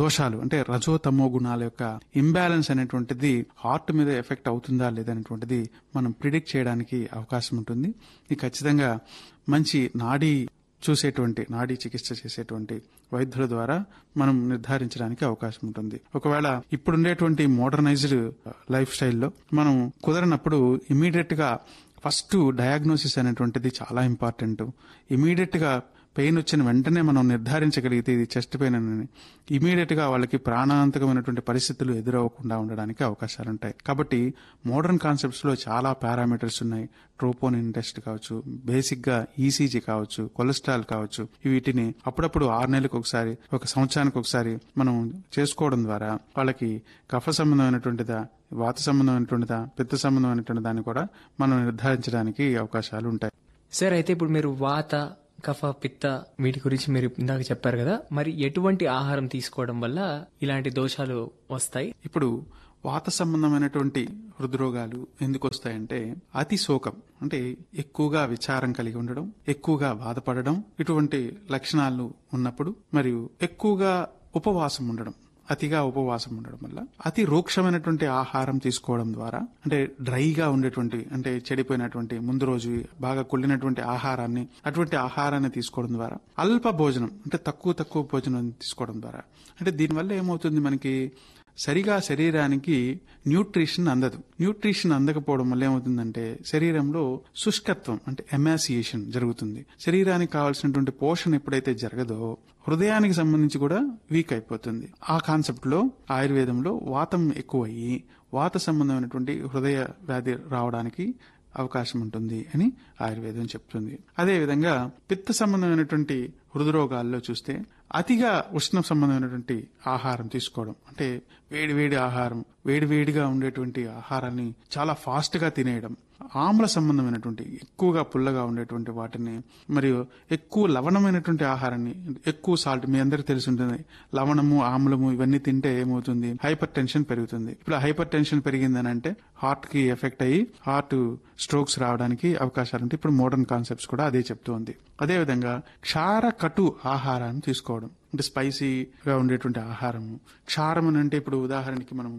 దోషాలు అంటే రజో తమో గుణాల యొక్క ఇంబ్యాలెన్స్ అనేటువంటిది హార్ట్ మీద ఎఫెక్ట్ అవుతుందా లేదనేటువంటిది మనం ప్రిడిక్ట్ చేయడానికి అవకాశం ఉంటుంది. ఇది ఖచ్చితంగా మంచి నాడీ చికిత్స చేసేటువంటి వైద్యుల ద్వారా మనం నిర్ధారించడానికి అవకాశం ఉంటుంది. ఒకవేళ ఇప్పుడుండేటువంటి మోడర్నైజ్డ్ లైఫ్ స్టైల్లో మనం కుదరనప్పుడు ఇమీడియట్ గా ఫస్ట్ డయాగ్నోసిస్ అనేటువంటిది చాలా ఇంపార్టెంట్. ఇమీడియట్ గా పెయిన్ వచ్చిన వెంటనే మనం నిర్ధారించగలిగితే ఇది చెస్ట్ పెయిన్ అని ఇమీడియట్ గా వాళ్ళకి ప్రాణాంతకమైనటువంటి పరిస్థితులు ఎదురవ్వకుండా ఉండడానికి అవకాశాలుంటాయి. కాబట్టి మోడర్న్ కాన్సెప్ట్స్ లో చాలా పారామీటర్స్ ఉన్నాయి. ట్రోపోనిన్ టెస్ట్ కావచ్చు, బేసిక్ గా ఈసీజీ కావచ్చు, కొలెస్ట్రాల్ కావచ్చు. వీటిని అప్పుడప్పుడు 6 నెలలకు ఒకసారి, 1 సంవత్సరానికి ఒకసారి మనం చేసుకోవడం ద్వారా వాళ్ళకి కఫ సంబంధమైనటువంటిదా, వాత సంబంధమైనటువంటిదా, పిత్త సంబంధమైనటువంటి దాన్ని కూడా మనం నిర్ధారించడానికి అవకాశాలు ఉంటాయి. సార్, అయితే ఇప్పుడు మీరు వాత, కఫ, పిత్త వీటి గురించి మీరు ఇందాక చెప్పారు కదా, మరి ఎటువంటి ఆహారం తీసుకోవడం వల్ల ఇలాంటి దోషాలు వస్తాయి? ఇప్పుడు వాత సంబంధమైనటువంటి హృద్రోగాలు ఎందుకు వస్తాయంటే అతి శోకం అంటే ఎక్కువగా విచారం కలిగి ఉండడం, ఎక్కువగా బాధపడడం, ఇటువంటి లక్షణాలు ఉన్నప్పుడు, మరియు ఎక్కువగా ఉపవాసం ఉండడం, అతిగా ఉపవాసం ఉండడం వల్ల, అతి రూక్షమైనటువంటి ఆహారం తీసుకోవడం ద్వారా, అంటే డ్రైగా ఉండేటువంటి అంటే చెడిపోయినటువంటి ముందు రోజు బాగా కుళ్ళినటువంటి ఆహారాన్ని, అటువంటి ఆహారాన్ని తీసుకోవడం ద్వారా, అల్ప భోజనం అంటే తక్కువ భోజనం తీసుకోవడం ద్వారా, అంటే దీనివల్ల ఏమవుతుంది, మనకి సరిగా శరీరానికి న్యూట్రిషన్ అందదు. న్యూట్రిషన్ అందకపోవడం వల్ల ఏమవుతుందంటే శరీరంలో శుష్కత్వం అంటే ఎమాసియేషన్ జరుగుతుంది. శరీరానికి కావాల్సినటువంటి పోషణ ఎప్పుడైతే జరగదో హృదయానికి సంబంధించి కూడా వీక్ అయిపోతుంది. ఆ కాన్సెప్ట్ లో ఆయుర్వేదంలో వాతం ఎక్కువయ్యి వాత సంబంధమైనటువంటి హృదయ వ్యాధి రావడానికి అవకాశం ఉంటుంది అని ఆయుర్వేదం చెప్తుంది. అదేవిధంగా పిత్త సంబంధమైనటువంటి హృద్రోగాల్లో చూస్తే అతిగా ఉష్ణ సంబంధమైనటువంటి ఆహారం తీసుకోవడం, అంటే వేడివేడి ఆహారం, వేడివేడిగా ఉండేటువంటి ఆహారాన్ని చాలా ఫాస్ట్ గా తినేయడం, ఆమ్ల సంబంధమైనటువంటి ఎక్కువగా పుల్లగా ఉండేటువంటి వాటిని, మరియు ఎక్కువ లవణమైనటువంటి ఆహారాన్ని, ఎక్కువ సాల్ట్, మీ అందరికి తెలిసి ఉంటుంది, లవణము, ఆమ్లము ఇవన్నీ తింటే ఏమవుతుంది, హైపర్ టెన్షన్ పెరుగుతుంది. ఇప్పుడు హైపర్ టెన్షన్ పెరిగిందని అంటే హార్ట్ కి ఎఫెక్ట్ అయ్యి హార్ట్ స్ట్రోక్స్ రావడానికి అవకాశాలు ఉంటాయి. ఇప్పుడు మోడర్న్ కాన్సెప్ట్స్ కూడా అదే చెప్తోంది. అదేవిధంగా క్షార కటు ఆహారాన్ని తీసుకోవడం, అంటే స్పైసీగా ఉండేటువంటి ఆహారము. క్షారం అని అంటే ఇప్పుడు ఉదాహరణకి మనం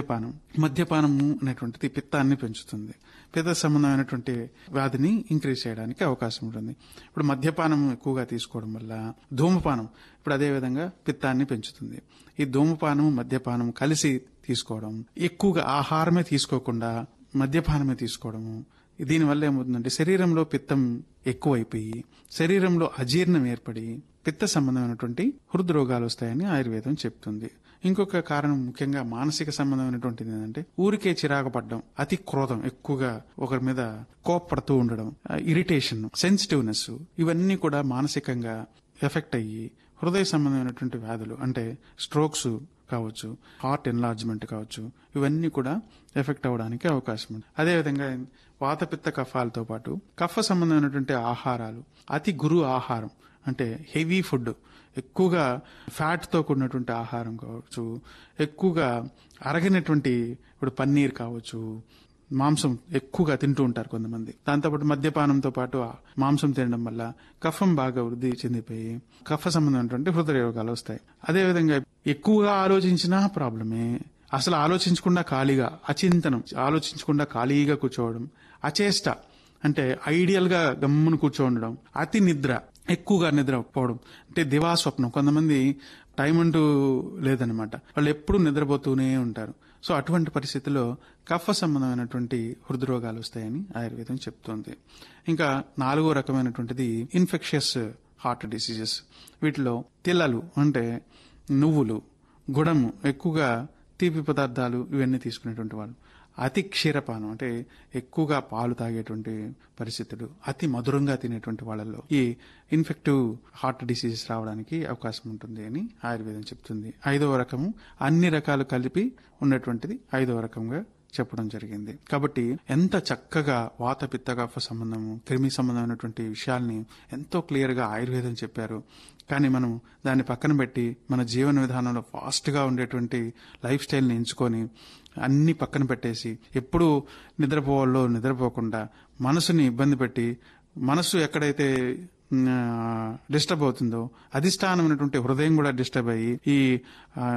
మద్యపానము అనేటువంటిది పిత్తాన్ని పెంచుతుంది, పిత్త సంబంధమైనటువంటి వ్యాధిని ఇంక్రీజ్ చేయడానికి అవకాశం ఉంటుంది. ఇప్పుడు మద్యపానం ఎక్కువగా తీసుకోవడం వల్ల ధూమపానం ఇప్పుడు అదే విధంగా పిత్తాన్ని పెంచుతుంది. ఈ ధూమపానము మద్యపానం కలిసి తీసుకోవడం, ఎక్కువగా ఆహారమే తీసుకోకుండా మద్యపానమే తీసుకోవడము, దీనివల్ల ఏమవుతుందంటే శరీరంలో పిత్తం ఎక్కువైపోయి శరీరంలో అజీర్ణం ఏర్పడి పిత్త సంబంధమైనటువంటి హృద్రోగాలు వస్తాయని ఆయుర్వేదం చెప్తుంది. ఇంకొక కారణం ముఖ్యంగా మానసిక సంబంధమైనటువంటిది ఏంటంటే ఊరికే చిరాకు పడడం, అతి క్రోధం, ఎక్కువగా ఒకరి మీద కోప్పడుతూ ఉండడం, ఇరిటేషన్, సెన్సిటివ్నెస్, ఇవన్నీ కూడా మానసికంగా ఎఫెక్ట్ అయ్యి హృదయ సంబంధమైనటువంటి వ్యాధులు అంటే స్ట్రోక్స్ కావచ్చు, హార్ట్ ఎన్లార్జ్మెంట్ కావచ్చు, ఇవన్నీ కూడా ఎఫెక్ట్ అవడానికి అవకాశం ఉంది. అదేవిధంగా వాతపిత్త కఫాలతో పాటు కఫ సంబంధమైనటువంటి ఆహారాలు, అతి గురు ఆహారం అంటే హెవీ ఫుడ్, ఎక్కువగా ఫ్యాట్ తో కూడినటువంటి ఆహారం కావచ్చు, ఎక్కువగా అరగినటువంటి ఇప్పుడు పన్నీర్ కావచ్చు, మాంసం ఎక్కువగా తింటూ ఉంటారు కొంతమంది. దాంతోపాటు మద్యపానంతో పాటు మాంసం తినడం వల్ల కఫం బాగా వృద్ధి చెందిపోయి కఫ సంబంధమైనటువంటి హృదయ రోగాలు వస్తాయి. అదేవిధంగా ఎక్కువగా ఆలోచించినా ప్రాబ్లమే, అసలు ఆలోచించకుండా ఖాళీగా అచింతనం, ఆలోచించకుండా ఖాళీగా కూర్చోవడం, అచేష్ట అంటే ఐడియల్ గా గమ్మును కూర్చోండడం, అతి నిద్ర, ఎక్కువగా నిద్రపోవడం అంటే దివాస్వప్నం. కొంతమంది టైం అంటూ లేదనమాట, వాళ్ళు ఎప్పుడూ నిద్రపోతూనే ఉంటారు. సో అటువంటి పరిస్థితుల్లో కఫ సంబంధమైనటువంటి హృద్రోగాలు వస్తాయని ఆయుర్వేదం చెప్తోంది. ఇంకా 4వ రకమైనటువంటిది ఇన్ఫెక్షియస్ హార్ట్ డిసీజెస్. వీటిలో తిల్లలు అంటే నువ్వులు, గుడము, ఎక్కువగా తీపి పదార్థాలు ఇవన్నీ తీసుకునేటువంటి వాళ్ళు, అతి క్షీరపానం అంటే ఎక్కువగా పాలు తాగేటువంటి పరిస్థితులు, అతి మధురంగా తినేటువంటి వాళ్ళల్లో ఈ ఇన్ఫెక్టివ్ హార్ట్ డిసీజెస్ రావడానికి అవకాశం ఉంటుంది అని ఆయుర్వేదం చెప్తుంది. 5వ రకము అన్ని రకాలు కలిపి ఉన్నటువంటిది 5వ రకంగా చెప్పడం జరిగింది. కాబట్టి ఎంత చక్కగా వాత పిత్త కఫ సంబంధము, క్రిమి సంబంధమైనటువంటి విషయాల్ని ఎంతో క్లియర్ గా ఆయుర్వేదం చెప్పారు. కానీ మనం దాన్ని పక్కన పెట్టి మన జీవన విధానంలో ఫాస్ట్ గా ఉండేటువంటి లైఫ్ స్టైల్ని ఎంచుకొని అన్ని పక్కన పెట్టేసి ఎప్పుడు నిద్రపోవాలో నిద్రపోకుండా మనసుని ఇబ్బంది పెట్టి, మనసు ఎక్కడైతే డిస్టర్బ్ అవుతుందో అధిష్టానమైనటువంటి హృదయం కూడా డిస్టర్బ్ అయ్యి ఈ